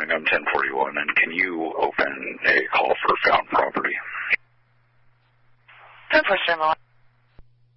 morning. I'm 1041, and can you open a call for found property? 1047.